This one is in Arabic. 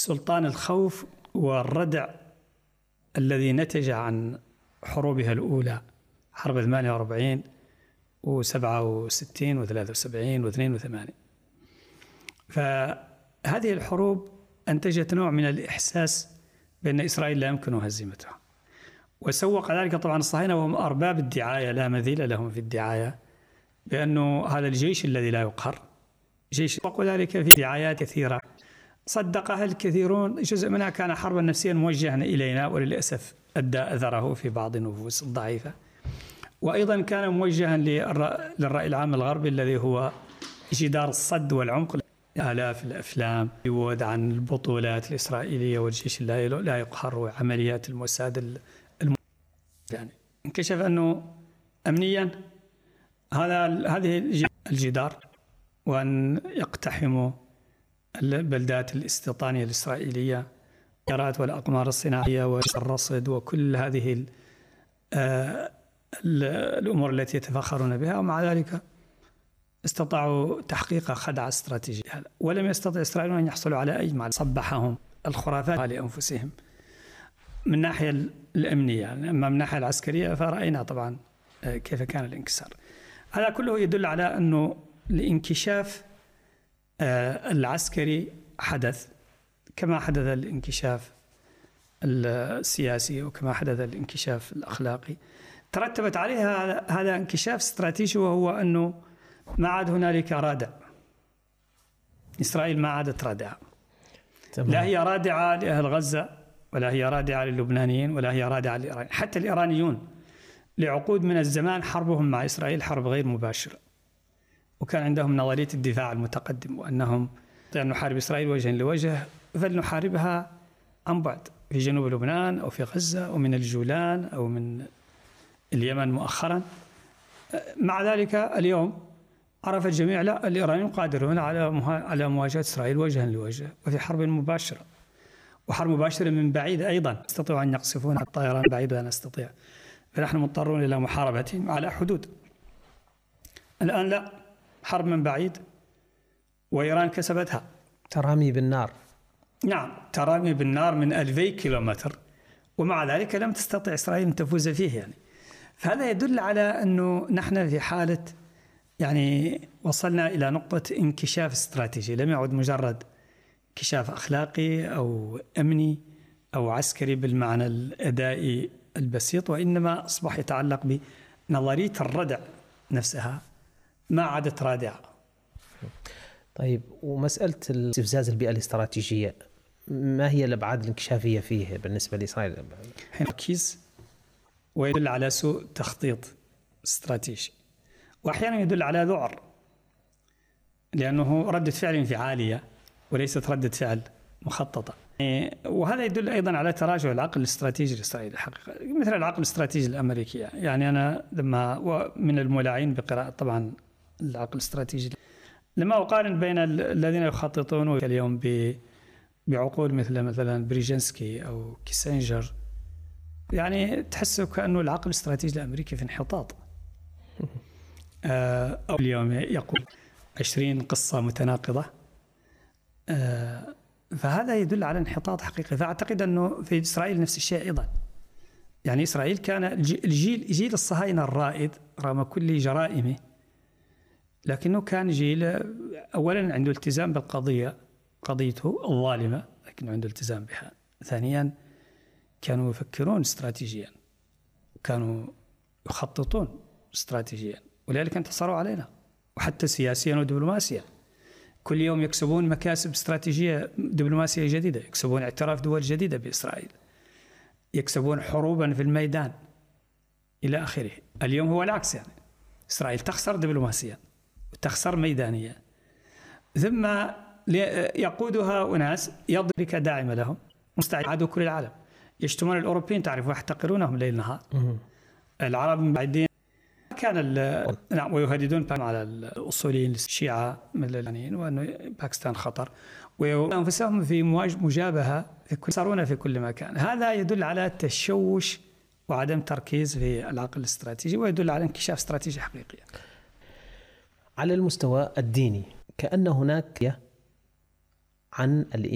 سلطان الخوف والردع الذي نتج عن حروبها الأولى، حرب 48 و67 و73 و82. فهذه الحروب أنتجت نوع من الإحساس بأن إسرائيل لا يمكن هزيمتها، وسوق ذلك طبعا الصهاينة وهم أرباب الدعاية لا مثيل لهم في الدعاية، بأنه هذا الجيش الذي لا يقهر جيش، وذلك في دعايات كثيرة صدقها الكثيرون. جزء منها كان حربا نفسيا موجها إلينا، وللأسف أدى أثره في بعض النفوس الضعيفة، وأيضا كان موجها للرأي العام الغربي الذي هو جدار الصد والعمق. آلاف الأفلام يود عن البطولات الإسرائيلية والجيش لا يقهر، وعمليات الموساد يعني انكشف أنه أمنيا هذه الجدار، وأن يقتحموا البلدات الاستيطانية الإسرائيلية، الطيارات والأقمار الصناعية والرصد وكل هذه الأمور التي يتفاخرون بها، ومع ذلك استطاعوا تحقيق خدعة استراتيجية. ولم يستطع إسرائيل أن يحصلوا على أي معلومة. صبحهم الخرافات لأنفسهم من الناحية الأمنية، أما من الناحية العسكرية فرأينا طبعا كيف كان الانكسار. هذا كله يدل على أنه الانكشاف العسكري حدث كما حدث الانكشاف السياسي، وكما حدث الانكشاف الأخلاقي. ترتبت عليها هذا انكشاف استراتيجي، وهو أنه ما عاد هنالك رادع. إسرائيل ما عادت رادعة، لا هي رادعة لأهل غزة، ولا هي رادعة للبنانيين، ولا هي رادعة للإيرانيين. حتى الإيرانيون لعقود من الزمان حربهم مع إسرائيل حرب غير مباشرة، وكان عندهم نظرية الدفاع المتقدم، وأنهم نحارب إسرائيل وجها لوجه، فلنحاربها عن بعد في جنوب لبنان أو في غزة أو من الجولان أو من اليمن مؤخرا. مع ذلك اليوم عرف الجميع لا، الإيرانيين قادرون على مواجهة إسرائيل وجها لوجه وفي حرب مباشرة، وحرب مباشرة من بعيد أيضا، يستطيعون أن يقصفون الطائران بعيد ولا نستطيع، فنحن مضطرون إلى محاربتهم على حدود. الآن لا، حرب من بعيد وإيران كسبتها. ترامي بالنار. نعم، ترامي بالنار من 2000 كيلومتر، ومع ذلك لم تستطع إسرائيل أن تفوز فيه يعني. فهذا يدل على أنه نحن في حالة يعني وصلنا إلى نقطة انكشاف استراتيجي، لم يعد مجرد انكشاف أخلاقي أو أمني أو عسكري بالمعنى الأدائي البسيط، وإنما أصبح يتعلق بنظرية الردع نفسها، ما عادت رادعة. طيب، ومسألة استفزاز البيئة الاستراتيجية، ما هي الأبعاد الانكشافية فيه بالنسبة لإسرائيل؟ تركيز، ويدل على سوء تخطيط استراتيجي، وأحيانا يدل على ذعر، لأنه ردة فعل انفعالية وليست ردة فعل مخططة. وهذا يدل أيضا على تراجع العقل الاستراتيجي الإسرائيلي الحقيقة، مثل العقل الاستراتيجي الأمريكي. يعني أنا لما ومن الملاعين بقراءة طبعا العقل الاستراتيجي، لما أقارن بين الذين يخططون اليوم بعقول مثلا بريجنسكي أو كيسنجر، يعني تحس كأنه العقل الاستراتيجي الأمريكي في انحطاط. أو اليوم يقول 20 قصة متناقضة، فهذا يدل على انحطاط حقيقي. فأعتقد أنه في إسرائيل نفس الشيء أيضا. يعني إسرائيل كان جيل الصهاينة الرائد رغم كل جرائمه، لكنه كان جيل أولا عنده التزام بالقضية، قضيته الظالمة، لكنه عنده التزام بها. ثانيا كانوا يفكرون استراتيجيا، كانوا يخططون استراتيجيا، ولذلك انتصروا علينا، وحتى سياسيا ودبلوماسيا. كل يوم يكسبون مكاسب استراتيجية دبلوماسية جديدة، يكسبون اعتراف دول جديدة بإسرائيل، يكسبون حروبا في الميدان إلى آخره. اليوم هو العكس، يعني إسرائيل تخسر دبلوماسيا وتخسر ميدانيا، ثم يقودها أناس يضرك داعمة لهم مستعدوا كل العالم، يشتمون الأوروبيين، تعرف، ويحتقرونهم ليل نهار. العرب بعدين كان نعم، ويهددون على الأصوليين الشيعة من الإيرانيين، وأنه باكستان خطر، وأنفسهم في مجابهة صارون في كل مكان. هذا يدل على تشوش وعدم تركيز في العقل الاستراتيجي، ويدل على انكشاف استراتيجي حقيقي. على المستوى الديني، كأن هناك عن